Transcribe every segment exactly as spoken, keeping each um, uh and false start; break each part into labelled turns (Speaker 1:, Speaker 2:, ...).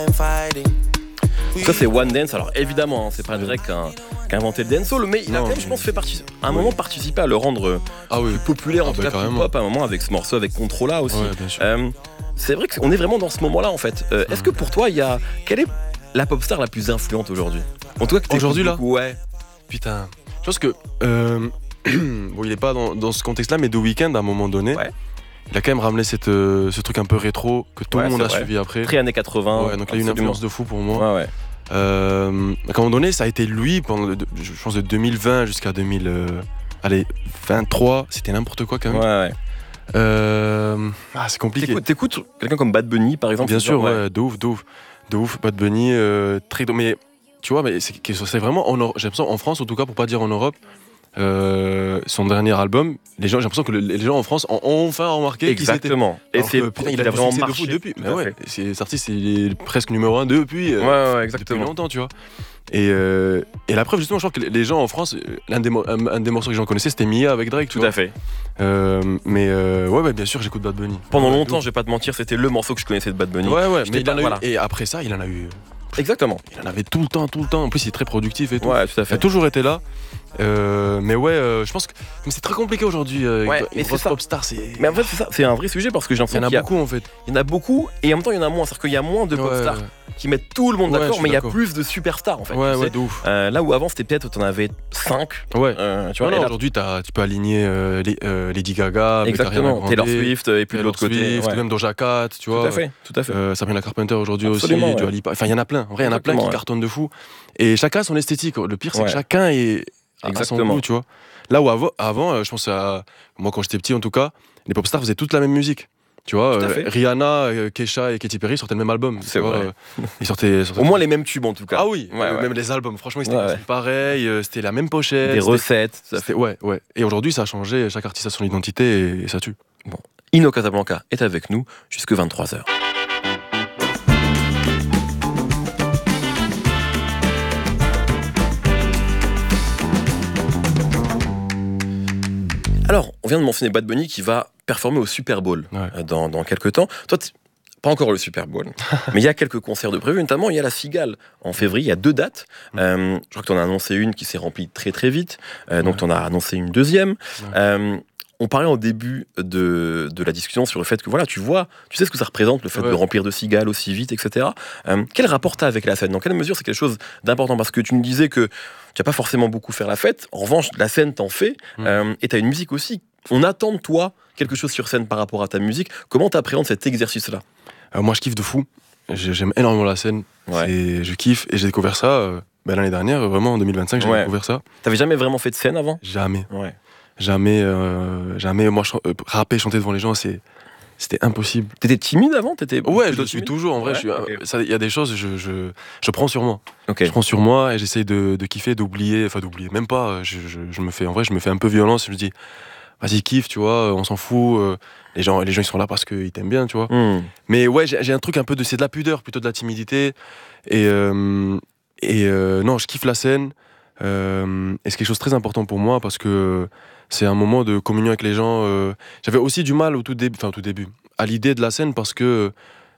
Speaker 1: Ça c'est One Dance, alors évidemment hein, c'est pas Drake qui a, qui a inventé le dancehall, mais il a
Speaker 2: Non,
Speaker 1: quand même
Speaker 2: mais-
Speaker 1: je pense fait partie, à un
Speaker 2: Oui.
Speaker 1: moment participé à le rendre euh,
Speaker 2: Ah oui.
Speaker 1: plus populaire, en
Speaker 2: Ah
Speaker 1: tout
Speaker 2: bah,
Speaker 1: cas plus
Speaker 2: carrément.
Speaker 1: pop à un moment avec ce morceau, avec Controla aussi.
Speaker 2: Ouais, bien sûr.
Speaker 1: Euh, c'est vrai qu'on est vraiment dans ce moment-là en fait. Euh, Est-ce que pour toi il y a, quelle est la pop star la plus influente aujourd'hui? En tout cas que t'écoutes
Speaker 2: Aujourd'hui, là
Speaker 1: beaucoup, ouais.
Speaker 2: Putain. Je pense que. euh, bon, il est pas dans, dans ce contexte-là, mais The Weeknd, à un moment donné,
Speaker 1: Ouais.
Speaker 2: il a quand même ramené cette, euh, ce truc un peu rétro que tout
Speaker 1: Ouais,
Speaker 2: le monde
Speaker 1: c'est
Speaker 2: a
Speaker 1: vrai.
Speaker 2: suivi après.
Speaker 1: Très années quatre-vingts.
Speaker 2: Ouais, donc il a eu une
Speaker 1: absolument.
Speaker 2: influence de fou pour moi.
Speaker 1: Ouais, ouais.
Speaker 2: Euh, à un moment donné, ça a été lui pendant, le- de- je pense, de deux mille vingt jusqu'à deux mille, euh, allez, vingt-trois, c'était n'importe quoi quand
Speaker 1: Ouais,
Speaker 2: même.
Speaker 1: ouais.
Speaker 2: Euh, ah, c'est compliqué.
Speaker 1: T'écoutes, t'écoutes quelqu'un comme Bad Bunny par exemple?
Speaker 2: Bien
Speaker 1: c'est
Speaker 2: sûr,
Speaker 1: genre,
Speaker 2: ouais, de ouf, de ouf, de ouf. Bad Bunny, euh, très, mais tu vois, mais c'est, c'est vraiment, en, Euro- j'ai l'impression en France, en tout cas, pour pas dire en Europe. Euh, son dernier album, les gens, j'ai l'impression que le- les gens en France ont enfin remarqué qu'il s'était.
Speaker 1: Exactement. Et
Speaker 2: Alors
Speaker 1: c'est
Speaker 2: que, putain,
Speaker 1: il a vraiment
Speaker 2: du succès de
Speaker 1: marché
Speaker 2: fou depuis.
Speaker 1: tout
Speaker 2: Mais
Speaker 1: à
Speaker 2: ouais,
Speaker 1: fait.
Speaker 2: c'est, cet artiste, il est presque numéro un depuis. euh,
Speaker 1: Ouais, ouais,
Speaker 2: depuis
Speaker 1: exactement.
Speaker 2: longtemps, tu vois. Et, euh, et la preuve, justement, je crois que les gens en France, euh, l'un des, mo- un, un des morceaux que j'en connaissais, c'était Mia avec Drake, tu
Speaker 1: Tout
Speaker 2: vois.
Speaker 1: à fait.
Speaker 2: Euh, mais euh, ouais, ouais, bien sûr, j'écoute Bad Bunny.
Speaker 1: Pendant
Speaker 2: Ouais,
Speaker 1: longtemps,
Speaker 2: de
Speaker 1: je vais pas te mentir, c'était le morceau que je connaissais de Bad Bunny.
Speaker 2: ouf. Ouais, ouais,
Speaker 1: J'étais
Speaker 2: mais il en a
Speaker 1: pas-
Speaker 2: eu.
Speaker 1: voilà.
Speaker 2: Et après ça, il en a eu.
Speaker 1: Exactement.
Speaker 2: Il en avait tout le temps, tout le temps. En plus, il est très productif et tout.
Speaker 1: Ouais, tout à
Speaker 2: Il a
Speaker 1: fait.
Speaker 2: toujours été là. Euh, mais ouais, euh, je pense que mais c'est très compliqué aujourd'hui. Euh,
Speaker 1: Ouais,
Speaker 2: une
Speaker 1: mais
Speaker 2: une
Speaker 1: c'est
Speaker 2: grosse
Speaker 1: ça.
Speaker 2: pop star, c'est.
Speaker 1: Mais en fait, c'est ça, c'est un vrai sujet parce que j'ai
Speaker 2: Il y
Speaker 1: l'impression
Speaker 2: en a
Speaker 1: qu'il y a,
Speaker 2: beaucoup en fait.
Speaker 1: il y en a beaucoup et en même temps il y en a moins. C'est-à-dire qu'il y a moins de pop
Speaker 2: Ouais,
Speaker 1: stars
Speaker 2: ouais.
Speaker 1: qui mettent tout le monde
Speaker 2: Ouais, je
Speaker 1: d'accord,
Speaker 2: suis
Speaker 1: mais il y a
Speaker 2: d'accord.
Speaker 1: plus de superstars en fait.
Speaker 2: Ouais,
Speaker 1: tu
Speaker 2: ouais,
Speaker 1: sais.
Speaker 2: de ouf.
Speaker 1: Euh, là où avant c'était peut-être t'en avais cinq.
Speaker 2: Ouais.
Speaker 1: Euh, tu vois,
Speaker 2: Non,
Speaker 1: et
Speaker 2: non,
Speaker 1: là-
Speaker 2: aujourd'hui, t'as- tu peux aligner euh, les- euh, Lady Gaga, avec Ariana
Speaker 1: exactement.
Speaker 2: Grande,
Speaker 1: Taylor Swift et puis de
Speaker 2: Taylor
Speaker 1: l'autre côté.
Speaker 2: Swift,
Speaker 1: ouais.
Speaker 2: même Doja Cat, tu
Speaker 1: Tout
Speaker 2: vois.
Speaker 1: à fait, tout à fait.
Speaker 2: Euh, Sabrina Carpenter aujourd'hui aussi,
Speaker 1: Absolument,
Speaker 2: Dua
Speaker 1: ouais.
Speaker 2: Lipa. Enfin, il y en a plein. En vrai, il y en a plein
Speaker 1: Exactement,
Speaker 2: qui
Speaker 1: ouais.
Speaker 2: cartonnent de fou. Et chacun a son esthétique. Le pire, c'est
Speaker 1: Ouais.
Speaker 2: que chacun est à- à son
Speaker 1: Exactement.
Speaker 2: goût, tu vois. Là où avant, avant euh, je pense à. Moi, quand j'étais petit, en tout cas, les pop stars faisaient toute la même musique. Tu vois,
Speaker 1: Tout à
Speaker 2: euh,
Speaker 1: fait.
Speaker 2: Rihanna, euh, Kesha et Katy Perry sortaient le même album.
Speaker 1: C'est
Speaker 2: tu vois,
Speaker 1: vrai.
Speaker 2: euh, ils sortaient, sortaient-
Speaker 1: Au moins les mêmes tubes en tout cas.
Speaker 2: Ah oui,
Speaker 1: Ouais,
Speaker 2: euh,
Speaker 1: ouais.
Speaker 2: même les albums. Franchement, c'était
Speaker 1: Ouais, ouais.
Speaker 2: pareil. euh, C'était la même pochette.
Speaker 1: Des
Speaker 2: c'était-
Speaker 1: recettes. Ça
Speaker 2: c'était-
Speaker 1: fait.
Speaker 2: Ouais, ouais. Et aujourd'hui, ça a changé. Chaque artiste a son identité et, et ça tue.
Speaker 1: Ino Casablanca est avec nous jusque vingt-trois heures. Alors, on vient de mentionner Bad Bunny qui va performer au Super Bowl
Speaker 2: Ouais.
Speaker 1: euh, dans, dans quelques temps. Toi, t- pas encore le Super Bowl, mais il y a quelques concerts de prévus, notamment il y a la Cigale en février, il y a deux dates. Euh, je crois que tu en as annoncé une qui s'est remplie très très vite, euh, donc
Speaker 2: Ouais.
Speaker 1: tu en as annoncé une deuxième.
Speaker 2: Ouais.
Speaker 1: Euh, on parlait au début de, de la discussion sur le fait que voilà, tu vois, tu sais ce que ça représente, le fait
Speaker 2: Ouais.
Speaker 1: de remplir de Cigale aussi vite, et cetera. Euh, quel rapport t'as avec la scène? Dans quelle mesure c'est quelque chose d'important? Parce que tu me disais que tu n'as pas forcément beaucoup faire la fête, en revanche, la scène t'en fait,
Speaker 2: Mm.
Speaker 1: euh, et tu as une musique aussi. On attend de toi quelque chose sur scène par rapport à ta musique. Comment tu appréhendes cet exercice-là?
Speaker 2: Euh, moi, je kiffe de fou. J'ai- J'aime énormément la scène.
Speaker 1: Ouais.
Speaker 2: C'est- Je kiffe. Et j'ai découvert ça euh, ben, l'année dernière, vraiment en deux mille vingt-cinq, j'ai
Speaker 1: Ouais.
Speaker 2: découvert ça.
Speaker 1: T'avais jamais vraiment fait de scène avant?
Speaker 2: Jamais.
Speaker 1: Ouais.
Speaker 2: Jamais. euh, jamais. Moi, ch- euh, rapper, chanter devant les gens, c'est. C'était impossible.
Speaker 1: T'étais timide avant? T'étais
Speaker 2: Ouais, je
Speaker 1: plutôt
Speaker 2: le suis
Speaker 1: timide?
Speaker 2: toujours. En vrai,
Speaker 1: Ouais,
Speaker 2: je suis, euh,
Speaker 1: ok.
Speaker 2: ça- il y a des choses, je, je, je prends sur moi.
Speaker 1: Ok.
Speaker 2: Je prends sur moi et j'essaye de, de kiffer, d'oublier. Enfin, d'oublier. Même pas. euh, Je, je, je me fais, en vrai, je me fais un peu violence. Je me dis, vas-y, kiffe, tu vois, on s'en fout. euh, les, gens, les gens, ils sont là parce qu'ils t'aiment bien, tu vois.
Speaker 1: Hmm.
Speaker 2: Mais ouais, j'ai j'ai un truc un peu de. C'est de la pudeur, plutôt de la timidité. Et, euh, et euh, non, je kiffe la scène. Euh, et c'est quelque chose de très important pour moi parce que c'est un moment de communion avec les gens. euh. J'avais aussi du mal au tout début, enfin au tout début, à l'idée de la scène parce que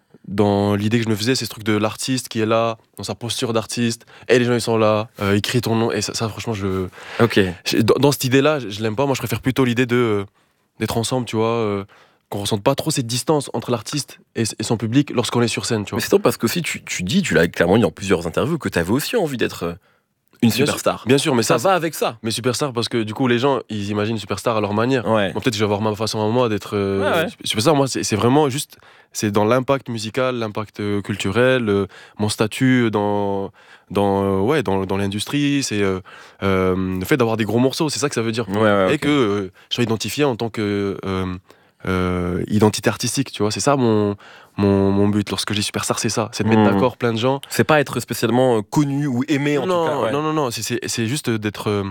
Speaker 2: dans l'idée que je me faisais, c'est ce truc de l'artiste qui est là, dans sa posture d'artiste, et les gens ils sont là, euh, ils crient ton nom, et ça, ça, franchement, je,
Speaker 1: Ok.
Speaker 2: je- dans, dans cette idée-là, je, je l'aime pas. Moi, je préfère plutôt l'idée de euh, d'être ensemble, tu vois, euh, qu'on ressente pas trop cette distance entre l'artiste et, et son public lorsqu'on est sur scène, tu
Speaker 1: Mais
Speaker 2: vois.
Speaker 1: c'est top parce que aussi tu, tu dis, tu l'as clairement dit dans plusieurs interviews, que tu avais aussi envie d'être euh, une
Speaker 2: Bien sûr.
Speaker 1: superstar.
Speaker 2: Bien sûr, mais
Speaker 1: Ça
Speaker 2: ça,
Speaker 1: va avec ça.
Speaker 2: mais superstar parce que du coup, les gens, ils imaginent superstar à leur manière.
Speaker 1: Ouais.
Speaker 2: Bon, peut-être que je vais avoir ma façon à moi d'être euh,
Speaker 1: Ouais, ouais.
Speaker 2: superstar. Moi, c'est c'est vraiment juste, c'est dans l'impact musical, l'impact euh, culturel, euh, mon statut dans, dans, euh, ouais, dans, dans l'industrie, c'est euh, euh, le fait d'avoir des gros morceaux, c'est ça que ça veut dire.
Speaker 1: Ouais, ouais,
Speaker 2: Et
Speaker 1: ok.
Speaker 2: que euh, je sois identifié en tant que euh, euh, identité artistique, tu vois. C'est ça mon, mon, mon but lorsque je dis superstar, c'est ça, c'est de mettre
Speaker 1: Mhm.
Speaker 2: d'accord plein de gens.
Speaker 1: C'est pas être spécialement euh, connu ou aimé en
Speaker 2: non,
Speaker 1: tout cas. ouais.
Speaker 2: non, non, non, c'est- c'est c'est juste d'être euh,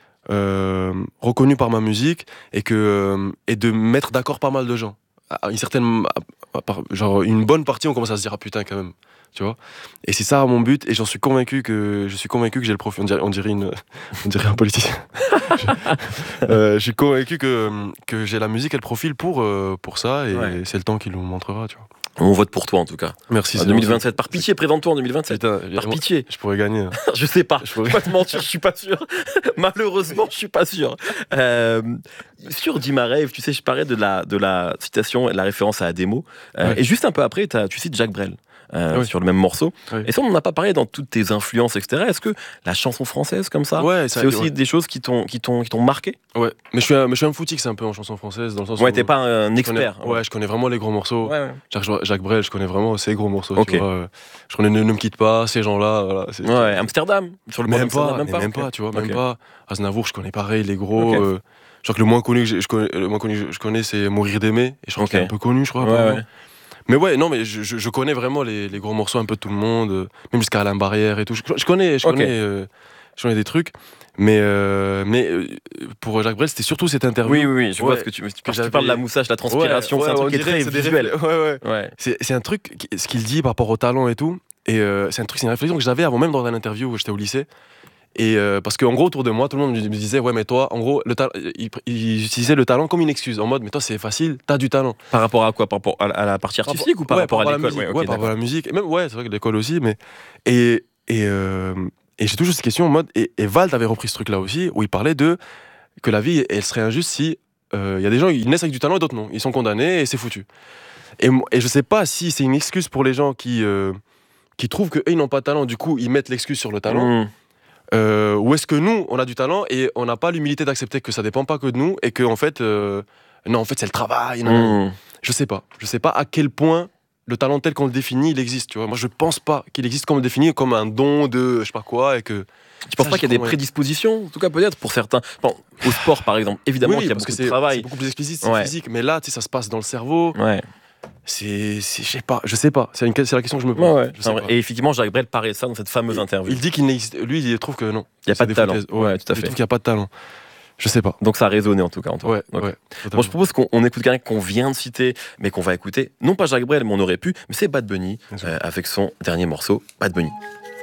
Speaker 2: euh, reconnu par ma musique et, que, euh, et de mettre d'accord pas mal de gens. À une certaine, à- à- par- genre une bonne partie, on commence à se dire ah putain quand même, tu vois. Et c'est ça mon but et j'en suis convaincu que je suis convaincu que j'ai le profil. On dirait, on dirait une, on dirait un politicien. je, euh, je suis convaincu que que j'ai la musique et le profil pour euh, pour ça et
Speaker 1: Ouais.
Speaker 2: c'est le temps qui nous le montrera, tu vois.
Speaker 1: On vote pour toi en tout cas.
Speaker 2: Merci.
Speaker 1: En deux mille vingt-sept, par pitié, présente-toi en deux mille vingt-sept.
Speaker 2: Putain,
Speaker 1: Par pitié.
Speaker 2: Je pourrais gagner. Hein.
Speaker 1: Je sais pas.
Speaker 2: Je
Speaker 1: Je
Speaker 2: pourrais-
Speaker 1: vais pas te mentir, je suis pas sûr. Malheureusement, je suis pas sûr. Euh, sur Dima Rave, tu sais, je parlais de la, de la citation et de la référence à Ademo. Euh,
Speaker 2: Ouais.
Speaker 1: Et juste un peu après, t'as- tu cites Jacques Brel. euh,
Speaker 2: Ouais.
Speaker 1: Sur le même morceau.
Speaker 2: Ouais.
Speaker 1: Et ça, on n'en a pas parlé dans toutes tes influences, et cetera. Est-ce que la chanson française, comme ça,
Speaker 2: Ouais, ça-
Speaker 1: c'est aussi
Speaker 2: ouais.
Speaker 1: des choses qui t'ont, qui t'ont, qui t'ont marqué?
Speaker 2: Ouais, mais je suis un, mais je suis un footix un peu en chanson française dans le sens
Speaker 1: Ouais,
Speaker 2: où
Speaker 1: t'es pas un
Speaker 2: je connais-
Speaker 1: expert.
Speaker 2: ouais, je connais vraiment les gros morceaux.
Speaker 1: Ouais, ouais.
Speaker 2: Jacques, Jacques Brel, je connais vraiment ses gros morceaux.
Speaker 1: Ok.
Speaker 2: Tu vois, euh, je connais Ne, ne me quitte pas, ces gens-là. Voilà, c'est-
Speaker 1: Ouais, Amsterdam. Sur le mot
Speaker 2: même
Speaker 1: d'Amsterdam,
Speaker 2: pas,
Speaker 1: même
Speaker 2: mais
Speaker 1: pas.
Speaker 2: même
Speaker 1: ok.
Speaker 2: pas, tu vois,
Speaker 1: Ok.
Speaker 2: même pas. Aznavour, je connais pareil, les gros.
Speaker 1: Ok.
Speaker 2: euh, je crois que le moins connu que je, je connais, le moins connu que je, je connais, c'est Mourir d'aimer. Et je crois
Speaker 1: Ok.
Speaker 2: qu'il est un peu connu, je crois.
Speaker 1: Ouais,
Speaker 2: apparemment.
Speaker 1: ouais.
Speaker 2: Mais ouais, non, mais je, je, je connais vraiment les, les gros morceaux un peu de tout le monde, euh, même jusqu'à Alain Barrière et tout. Je, je connais, je
Speaker 1: Ok.
Speaker 2: connais, euh, je connais des trucs. Mais, euh, mais euh, pour Jacques Brel, c'était surtout cette interview.
Speaker 1: Oui, oui, oui, je vois
Speaker 2: Ouais.
Speaker 1: ce que tu, quand tu
Speaker 2: j'avais-
Speaker 1: parles de la moustache, la transpiration,
Speaker 2: Ouais,
Speaker 1: c'est un
Speaker 2: ouais,
Speaker 1: truc
Speaker 2: on
Speaker 1: qui est
Speaker 2: dirait
Speaker 1: très
Speaker 2: que c'est des
Speaker 1: visuel.
Speaker 2: réflexes. Ouais, ouais.
Speaker 1: Ouais.
Speaker 2: C'est, c'est un truc, qui- ce qu'il dit par rapport au talent et tout. Et euh, c'est un truc, c'est une réflexion que j'avais avant même dans une interview où j'étais au lycée. Et euh, parce qu'en gros, autour de moi, tout le monde me disait, ouais, mais toi, en gros, le ta- il, il utilisait le talent comme une excuse. En mode, mais toi, c'est facile, t'as du talent.
Speaker 1: Par rapport à quoi? Par rapport à, à la partie artistique ou par
Speaker 2: Ouais,
Speaker 1: rapport à
Speaker 2: la
Speaker 1: l'école?
Speaker 2: musique.
Speaker 1: Ouais, ok,
Speaker 2: Ouais, par rapport à
Speaker 1: d'accord.
Speaker 2: la musique. Et même, ouais, c'est vrai que l'école aussi. Mais... Et, et, euh, et j'ai toujours cette question en mode. Et, et Vald avait repris ce truc-là aussi, où il parlait de que la vie, elle serait injuste si il y a des gens, ils naissent avec du talent et d'autres non. Ils sont condamnés et c'est foutu. Et, mo- et je sais pas si c'est une excuse pour les gens qui, euh, qui trouvent qu'eux, ils n'ont pas de talent, du coup, ils mettent l'excuse sur le talent.
Speaker 1: Mmh.
Speaker 2: Euh, ou est-ce que nous, on a du talent et on n'a pas l'humilité d'accepter que ça dépend pas que de nous et que, en fait, euh, non, en fait, c'est le travail. non, non.
Speaker 1: Mmh.
Speaker 2: Je sais pas. Je sais pas à quel point le talent tel qu'on le définit, il existe. Tu vois. Moi, je pense pas qu'il existe comme défini, comme un don de je sais pas quoi. Et que...
Speaker 1: Tu penses
Speaker 2: Ça,
Speaker 1: pas
Speaker 2: je
Speaker 1: qu'il y a des
Speaker 2: crois, ouais.
Speaker 1: prédispositions, en tout cas peut-être pour certains. Bon, au sport par exemple, évidemment
Speaker 2: Oui,
Speaker 1: qu'il y a
Speaker 2: parce
Speaker 1: beaucoup
Speaker 2: que
Speaker 1: de
Speaker 2: c'est,
Speaker 1: travail.
Speaker 2: c'est beaucoup plus explicite, c'est
Speaker 1: Ouais.
Speaker 2: physique. Mais là, tu sais, ça se passe dans le cerveau.
Speaker 1: Ouais.
Speaker 2: C'est, c'est- je sais pas. Je sais pas. C'est, une, c'est la question que je me pose.
Speaker 1: Ouais, ouais.
Speaker 2: Je sais
Speaker 1: Non,
Speaker 2: pas.
Speaker 1: et effectivement, Jacques Brel parlait de ça dans cette fameuse
Speaker 2: il,
Speaker 1: interview.
Speaker 2: il dit qu'il n'existe. Lui, il trouve que non.
Speaker 1: Il n'y a
Speaker 2: C'est
Speaker 1: pas de
Speaker 2: des
Speaker 1: talent.
Speaker 2: foutaises.
Speaker 1: Ouais, tout à
Speaker 2: Il
Speaker 1: fait.
Speaker 2: trouve qu'il n'y a pas de talent. Je sais pas.
Speaker 1: Donc ça a résonné en tout cas en toi.
Speaker 2: Ouais,
Speaker 1: Ok.
Speaker 2: ouais.
Speaker 1: Bon, je propose qu'on on écoute quelqu'un qu'on vient de citer, mais qu'on va écouter. Non pas Jacques Brel, mais on aurait pu. Mais c'est Bad Bunny
Speaker 2: Bien sûr.
Speaker 1: euh, avec son dernier morceau, Bad Bunny.